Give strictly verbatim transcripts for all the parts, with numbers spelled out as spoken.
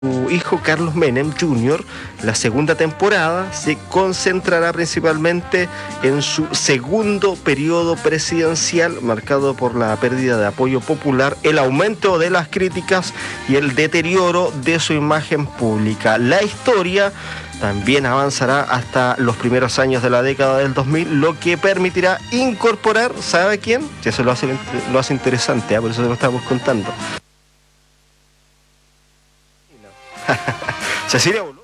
Su hijo Carlos Menem junior, la segunda temporada se concentrará principalmente en su segundo periodo presidencial, marcado por la pérdida de apoyo popular, el aumento de las críticas y el deterioro de su imagen pública. La historia también avanzará hasta los primeros años de la década del dos mil, lo que permitirá incorporar, ¿sabe quién? Que eso lo hace, lo hace interesante, ¿eh? Por eso se lo estamos contando. Cecilia Boloco,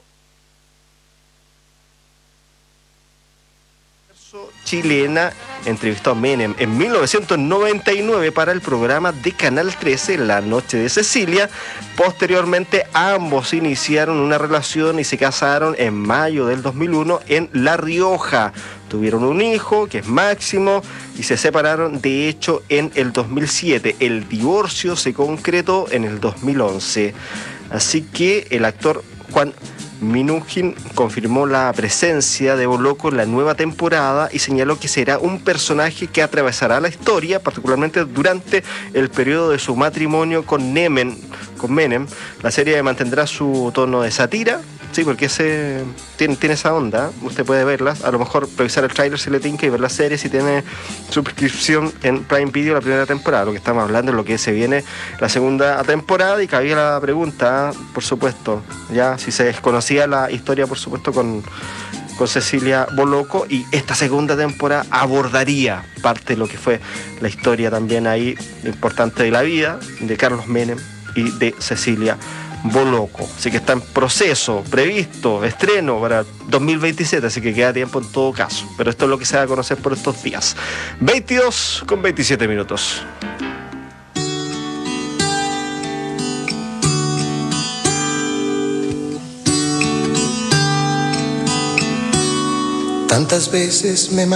chilena, entrevistó a Menem en mil novecientos noventa y nueve para el programa de Canal trece, La Noche de Cecilia. Posteriormente, ambos iniciaron una relación y se casaron en mayo del dos mil uno en La Rioja. Tuvieron un hijo, que es Máximo, y se separaron, de hecho, en el dos mil siete. El divorcio se concretó en el dos mil once. Así que el actor Juan Minujín confirmó la presencia de Boloco en la nueva temporada y señaló que será un personaje que atravesará la historia, particularmente durante el periodo de su matrimonio con Nemen, con Menem. La serie mantendrá su tono de sátira, sí, porque ese tiene, tiene esa onda. Usted puede verlas, a lo mejor revisar el tráiler si le tinca y ver la serie si tiene suscripción en Prime Video la primera temporada. Lo que estamos hablando es lo que se viene la segunda temporada, y cabía la pregunta, por supuesto, ya si se desconocía la historia, por supuesto, con, con Cecilia Boloco, y esta segunda temporada abordaría parte de lo que fue la historia también ahí importante de la vida de Carlos Menem y de Cecilia Boloco. Así que está en proceso, previsto, estreno para dos mil veintisiete, así que queda tiempo en todo caso. Pero esto es lo que se va a conocer por estos días. veintidós con veintisiete minutos. Tantas veces me